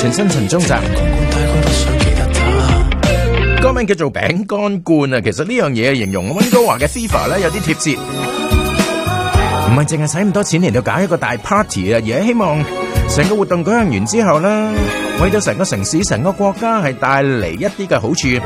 全新陳中澤。歌名叫做餅乾罐啊，其實呢樣嘢形容溫哥華嘅 FIFA 咧有啲貼切，唔係淨係使咁多錢嚟到搞一個大 party 啊，而係希望成個活動舉行完之後啦，為到成個城市、成個國家係帶嚟一啲嘅好處。